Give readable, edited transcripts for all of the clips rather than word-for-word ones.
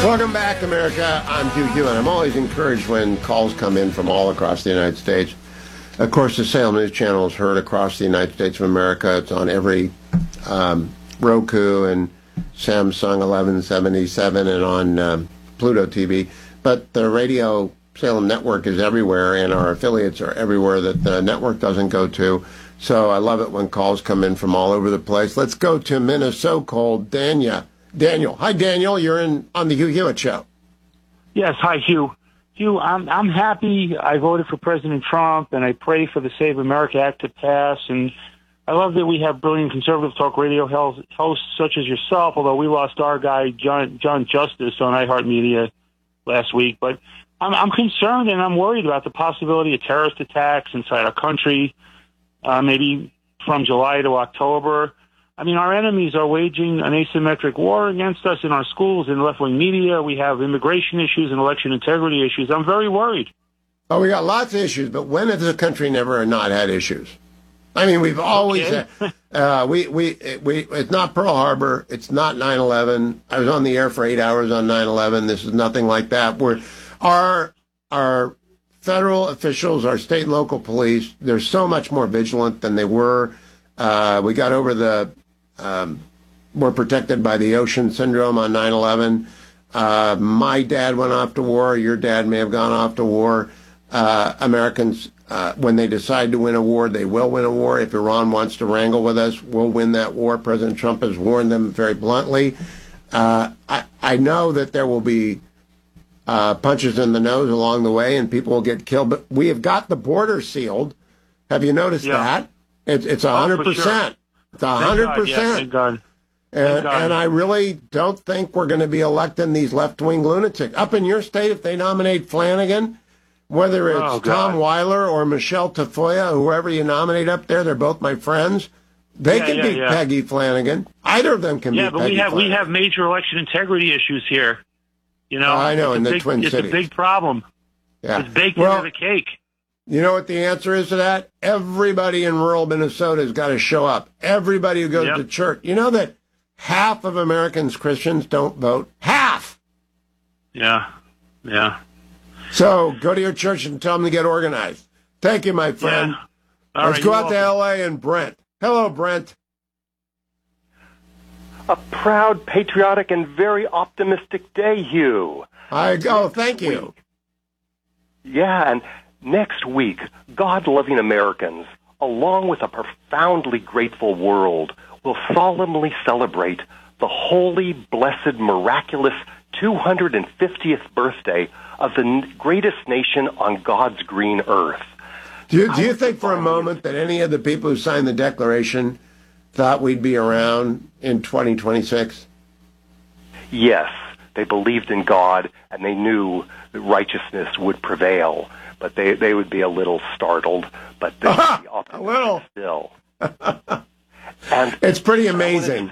Welcome back, America. I'm Hugh Hewitt. I'm always encouraged when calls come in from all across the United States. Of course, the Salem News Channel is heard across the United States of America. It's on every Roku and Samsung 1177 and on Pluto TV. But the radio Salem network is everywhere, and our affiliates are everywhere that the network doesn't go to. So I love it when calls come in from all over the place. Let's go to Minnesota. Daniel. Hi, Daniel. You're on the Hugh Hewitt Show. Yes. Hi, Hugh. Hugh, I'm happy I voted for President Trump, and I pray for the Save America Act to pass. And I love that we have brilliant conservative talk radio hosts such as yourself, although we lost our guy, John Justice, on iHeartMedia last week. But I'm concerned and I'm worried about the possibility of terrorist attacks inside our country, maybe from July to October. I mean, our enemies are waging an asymmetric war against us in our schools and left-wing media. We have immigration issues and election integrity issues. I'm very worried. Oh, we got lots of issues, but when has the country never not had issues? I mean, we've always had, it's not Pearl Harbor. It's not 9/11. I was on the air for 8 hours on 9/11. This is nothing like that. Our federal officials, our state and local police, they're so much more vigilant than they were. We got over we're protected by the ocean syndrome on 9/11. My dad went off to war. Your dad may have gone off to war. Americans, when they decide to win a war, they will win a war. If Iran wants to wrangle with us, we'll win that war. President Trump has warned them very bluntly. I know that there will be punches in the nose along the way and people will get killed, but we have got the border sealed. Have you noticed that? It's 100%. Sure. It's 100%. Thank God. And I really don't think we're going to be electing these left-wing lunatics. Up in your state, if they nominate Flanagan, whether it's Tom Weiler or Michelle Tafoya, whoever you nominate up there, they're both my friends. They can beat Peggy Flanagan. Either of them can beat Peggy Flanagan. Yeah, but we have major election integrity issues here. You know, I know, in the Twin Cities. It's a big problem. Yeah. It's baked into the cake. You know what the answer is to that? Everybody in rural Minnesota has got to show up. Everybody who goes to church. You know that half of Americans, Christians, don't vote? Half! Yeah. So go to your church and tell them to get organized. Thank you, my friend. Yeah. Let's go out to L.A. and Brent. Hello, Brent. A proud, patriotic, and very optimistic day, Hugh. Thank you. Yeah, and next week, God-loving Americans, along with a profoundly grateful world, will solemnly celebrate the holy, blessed, miraculous 250th birthday of the greatest nation on God's green earth. Do you think for a moment that any of the people who signed the Declaration thought we'd be around in 2026? Yes, they believed in God, and they knew that righteousness would prevail. But they would be a little startled, but they would be optimistic still. And it's pretty amazing.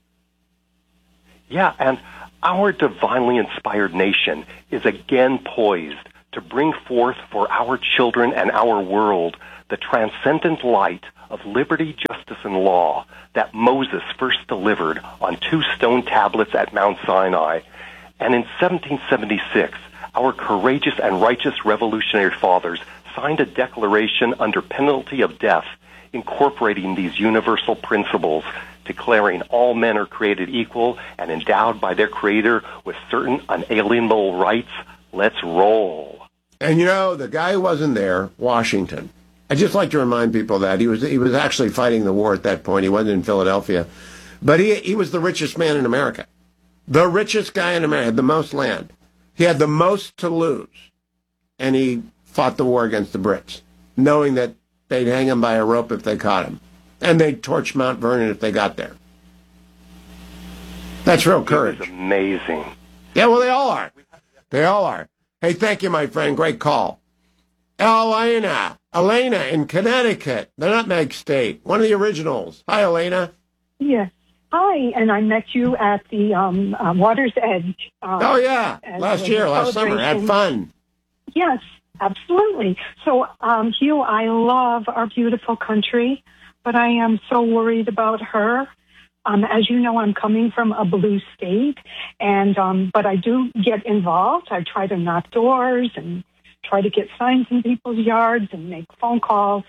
And our divinely inspired nation is again poised to bring forth for our children and our world the transcendent light of liberty, justice, and law that Moses first delivered on 2 stone tablets at Mount Sinai. And in 1776, our courageous and righteous revolutionary fathers signed a declaration under penalty of death incorporating these universal principles, declaring all men are created equal and endowed by their Creator with certain unalienable rights. Let's roll. And you know, the guy who wasn't there, Washington, I just like to remind people that he was actually fighting the war at that point. He wasn't in Philadelphia. But he was the richest man in America. The richest guy in America, had the most land. He had the most to lose. And he fought the war against the Brits, knowing that they'd hang him by a rope if they caught him. And they'd torch Mount Vernon if they got there. That's real courage. It's amazing. Yeah, well, they all are. They all are. Hey, thank you, my friend. Great call. Elena in Connecticut, the Nutmeg State, one of the originals. Hi, Elena. Yes. Hi, and I met you at the Water's Edge. Last summer. Had fun. Yes, absolutely. So, Hugh, I love our beautiful country, but I am so worried about her. As you know, I'm coming from a blue state, and but I do get involved. I try to knock doors and try to get signs in people's yards and make phone calls.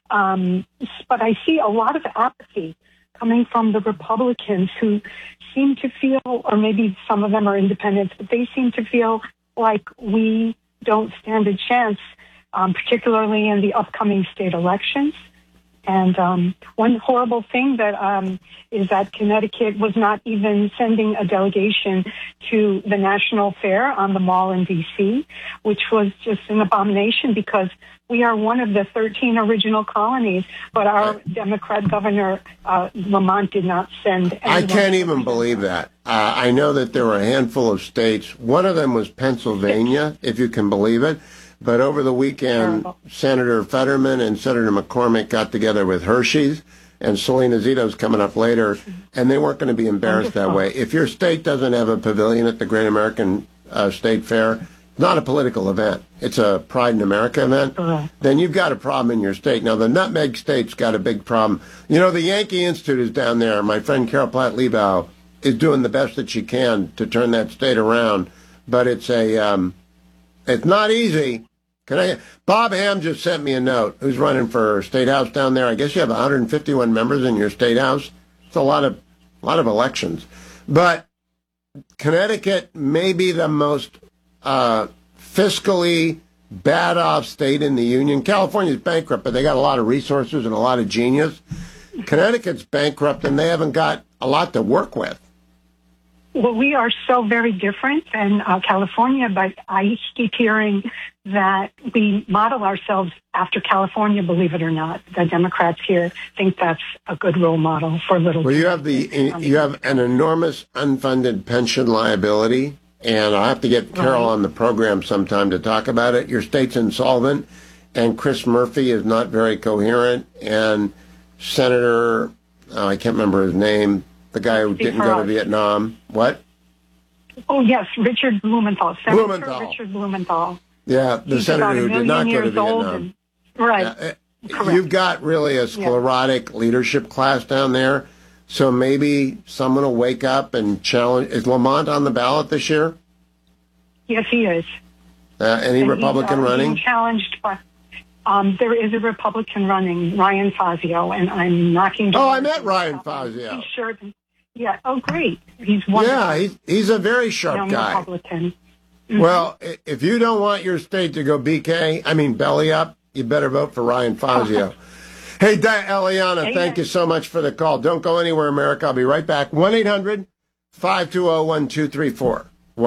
But I see a lot of apathy coming from the Republicans who seem to feel, or maybe some of them are independents, but they seem to feel like we don't stand a chance, particularly in the upcoming state elections. And one horrible thing that is that Connecticut was not even sending a delegation to the National Fair on the Mall in D.C., which was just an abomination because we are one of the 13 original colonies, but our Democrat governor, Lamont, did not send anyone. I can't even believe that. I know that there were a handful of states. One of them was Pennsylvania, if you can believe it. But over the weekend, Senator Fetterman and Senator McCormick got together with Hershey's, and Selena Zito's coming up later, and they weren't going to be embarrassed that way. If your state doesn't have a pavilion at the Great American State Fair, it's not a political event. It's a Pride in America event. Then you've got a problem in your state. Now, the Nutmeg State's got a big problem. You know, the Yankee Institute is down there. My friend Carol Platt-Liebau is doing the best that she can to turn that state around, but it's not easy. Bob Ham just sent me a note. Who's running for State House down there? I guess you have 151 members in your State House. It's a lot of elections. But Connecticut may be the most fiscally bad off state in the union. California's bankrupt, but they got a lot of resources and a lot of genius. Connecticut's bankrupt, and they haven't got a lot to work with. Well, we are so very different than California, but I keep hearing that we model ourselves after California, believe it or not. The Democrats here think that's a good role model for little. Well, you have an enormous unfunded pension liability, and I'll have to get Carol on the program sometime to talk about it. Your state's insolvent, and Chris Murphy is not very coherent, and Senator, I can't remember his name, the guy who didn't go to Vietnam. What? Oh, yes, Richard Blumenthal. Senator Blumenthal. Richard Blumenthal. Yeah, the He's senator who did not go to Vietnam. Right. You've got really a sclerotic leadership class down there, so maybe someone will wake up and challenge. Is Lamont on the ballot this year? Yes, he is. Any Republican running? Being challenged by... there is a Republican running, Ryan Fazio, and I'm knocking down... Oh, I met Ryan Fazio. He's sure... Yeah, oh, great. He's wonderful. Yeah, he's a very sharp guy. Republican. Mm-hmm. Well, if you don't want your state to go belly up, you better vote for Ryan Fazio. Hey, Eliana, thank you so much for the call. Don't go anywhere, America. I'll be right back. 1-800-520-1234.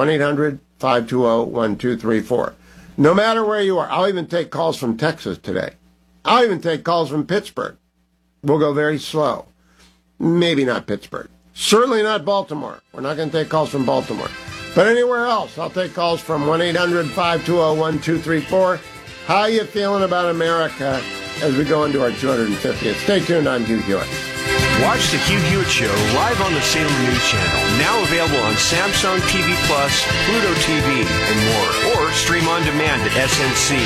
1-800-520-1234. No matter where you are, I'll even take calls from Texas today. I'll even take calls from Pittsburgh. We'll go very slow. Maybe not Pittsburgh. Certainly not Baltimore. We're not going to take calls from Baltimore. But anywhere else, I'll take calls from 1-800-520-1234. How are you feeling about America as we go into our 250th? Stay tuned. I'm Hugh Hewitt. Watch the Hugh Hewitt Show live on the Salem News Channel. Now available on Samsung TV Plus, Pluto TV, and more. Or stream on demand at SNC.